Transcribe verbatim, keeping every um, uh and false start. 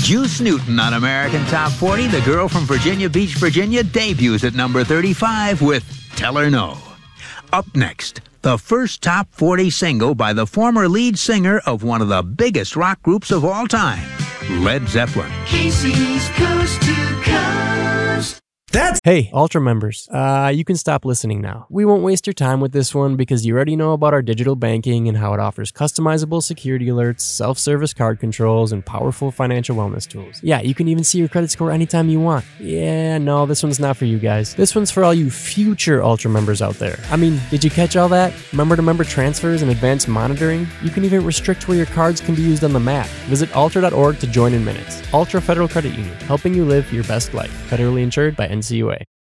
Juice Newton on American Top forty. The girl from Virginia Beach, Virginia, debuts at number thirty-five with Tell Her No. Up next, the first top forty single by the former lead singer of one of the biggest rock groups of all time, Led Zeppelin. Casey's Coast to Coast. That's Hey, Ultra members, uh, you can stop listening now. We won't waste your time with this one because you already know about our digital banking and how it offers customizable security alerts, self-service card controls, and powerful financial wellness tools. Yeah, you can even see your credit score anytime you want. Yeah, no, this one's not for you guys. This one's for all you future Ultra members out there. I mean, did you catch all that? Member-to-member transfers and advanced monitoring? You can even restrict where your cards can be used on the map. Visit ultra dot org to join in minutes. Ultra Federal Credit Union, helping you live your best life. Federally insured by N C U A.